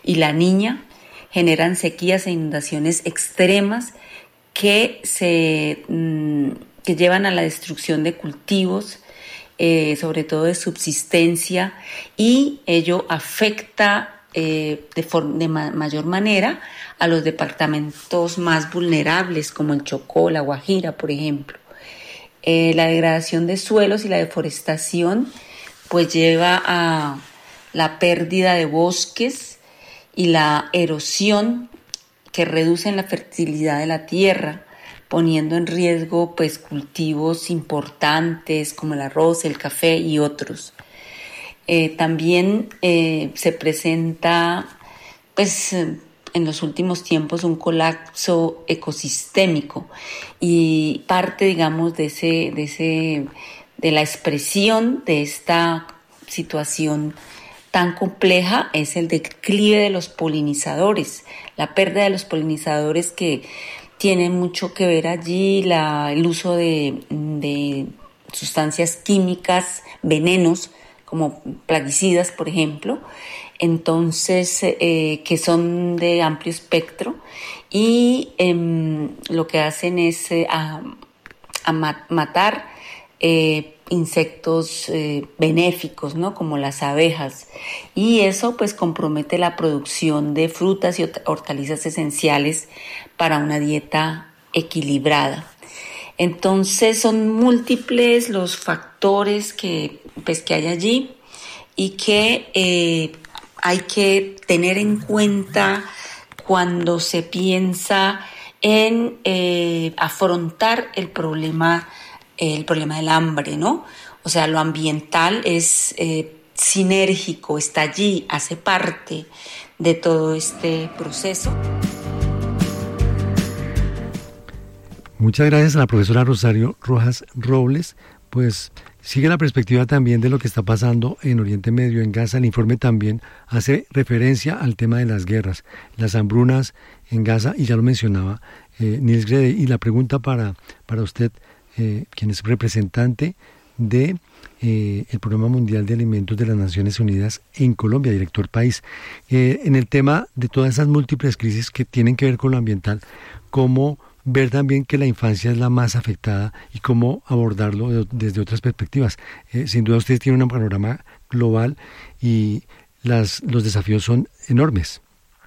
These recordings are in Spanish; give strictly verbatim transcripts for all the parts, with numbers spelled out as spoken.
y la Niña generan sequías e inundaciones extremas que, se, que llevan a la destrucción de cultivos, eh, sobre todo de subsistencia, y ello afecta eh, de, for- de ma- mayor manera a los departamentos más vulnerables como el Chocó, la Guajira, por ejemplo. Eh, la degradación de suelos y la deforestación pues lleva a la pérdida de bosques y la erosión que reducen la fertilidad de la tierra, poniendo en riesgo pues cultivos importantes como el arroz, el café y otros. Eh, también eh, se presenta pues en los últimos tiempos un colapso ecosistémico, y parte digamos de ese, de ese, de la expresión de esta situación tan compleja es el declive de los polinizadores, la pérdida de los polinizadores, que tiene mucho que ver allí la, el uso de, de sustancias químicas, venenos, como plaguicidas, por ejemplo, entonces, eh, que son de amplio espectro, y eh, lo que hacen es eh, a, a ma- matar eh, insectos eh, benéficos, ¿no? Como las abejas, y eso pues compromete la producción de frutas y hortalizas esenciales para una dieta equilibrada. Entonces son múltiples los factores que, pues, que hay allí, y que eh, hay que tener en cuenta cuando se piensa en eh, afrontar el problema, el problema del hambre, ¿no? O sea, lo ambiental es eh, sinérgico, está allí, hace parte de todo este proceso. Muchas gracias a la profesora Rosario Rojas Robles. Pues sigue la perspectiva también de lo que está pasando en Oriente Medio, en Gaza. El informe también hace referencia al tema de las guerras, las hambrunas en Gaza, y ya lo mencionaba eh, Nils Grede. Y la pregunta para, para usted, eh, quien es representante de eh, el Programa Mundial de Alimentos de las Naciones Unidas en Colombia, director país, eh, en el tema de todas esas múltiples crisis que tienen que ver con lo ambiental, ¿cómo ver también que la infancia es la más afectada y cómo abordarlo de, desde otras perspectivas? Eh, sin duda ustedes tienen un panorama global y las, los desafíos son enormes.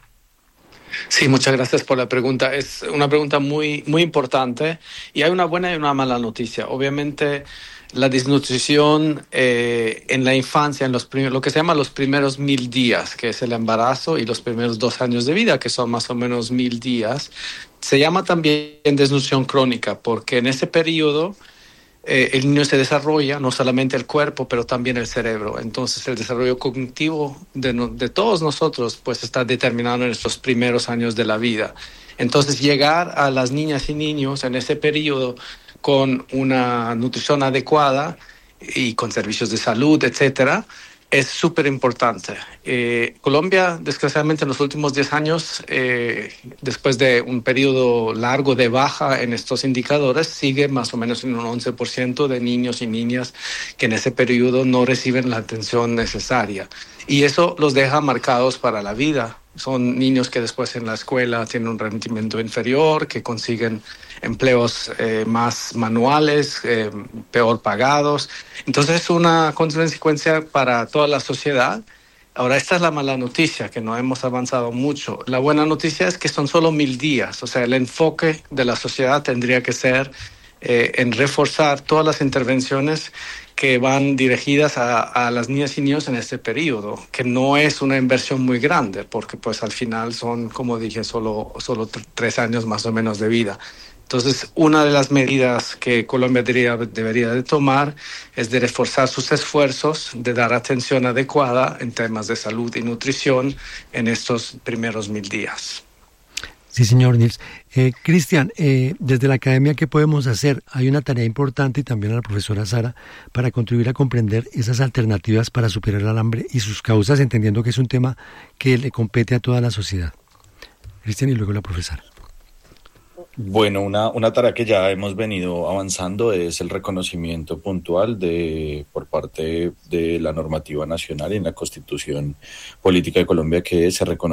Sí, muchas gracias por la pregunta. Es una pregunta muy, muy importante, y hay una buena y una mala noticia. Obviamente, la desnutrición eh, en la infancia, en los prim- lo que se llama los primeros mil días, que es el embarazo, y los primeros dos años de vida, que son más o menos mil días, se llama también desnutrición crónica, porque en ese periodo eh, el niño se desarrolla, no solamente el cuerpo, pero también el cerebro. Entonces, el desarrollo cognitivo de, no, de todos nosotros pues está determinado en estos primeros años de la vida. Entonces, llegar a las niñas y niños en ese periodo con una nutrición adecuada y con servicios de salud, etcétera, es súper importante. Eh, Colombia, desgraciadamente, en los últimos diez años, eh, después de un periodo largo de baja en estos indicadores, sigue más o menos en un once por ciento de niños y niñas que en ese periodo no reciben la atención necesaria. Y eso los deja marcados para la vida. Son niños que después en la escuela tienen un rendimiento inferior, que consiguen empleos eh, más manuales, eh, peor pagados. Entonces es una consecuencia para toda la sociedad. Ahora, esta es la mala noticia, que no hemos avanzado mucho. La buena noticia es que son solo mil días. O sea, el enfoque de la sociedad tendría que ser eh, en reforzar todas las intervenciones que van dirigidas a, a las niñas y niños en este periodo, que no es una inversión muy grande, porque pues al final son, como dije, solo, solo t- tres años más o menos de vida. Entonces, una de las medidas que Colombia debería, debería de tomar es de reforzar sus esfuerzos, de dar atención adecuada en temas de salud y nutrición en estos primeros mil días. Sí, señor Nils. Eh, Cristian, eh, desde la academia, ¿qué podemos hacer? Hay una tarea importante, y también a la profesora Sara, para contribuir a comprender esas alternativas para superar el hambre y sus causas, entendiendo que es un tema que le compete a toda la sociedad. Cristian, y luego la profesora. Bueno, una, una tarea que ya hemos venido avanzando es el reconocimiento puntual de por parte de la normativa nacional y en la Constitución Política de Colombia, que se reconoce